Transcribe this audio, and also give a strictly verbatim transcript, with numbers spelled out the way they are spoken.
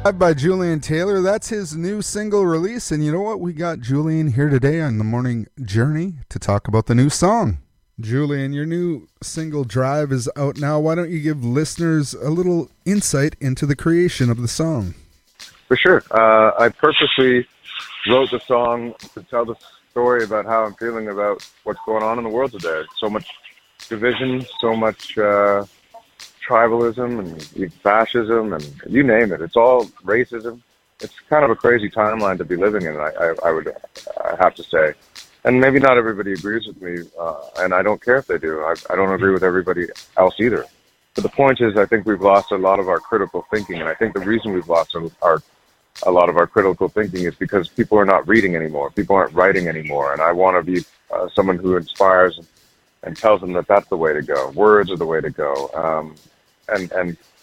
By Julian Taylor. That's his new single release. And you know what? We got Julian here today on the Morning Journey to talk about the new song. Julian, your new single Drive is out now. Why don't you give listeners a little insight into the creation of the song? For sure. Uh, I purposely wrote the song to tell the story about how I'm feeling about what's going on in the world today. So much division, so much uh, tribalism and fascism, and you name it. It's all racism. It's kind of a crazy timeline to be living in, I, I, I would I have to say. And maybe not everybody agrees with me, uh, and I don't care if they do. I, I don't agree with everybody else either. But the point is, I think we've lost a lot of our critical thinking, and I think the reason we've lost our a lot of our critical thinking is because people are not reading anymore. People aren't writing anymore, and I want to be uh, someone who inspires and tells them that that's the way to go. Words are the way to go. Um, and and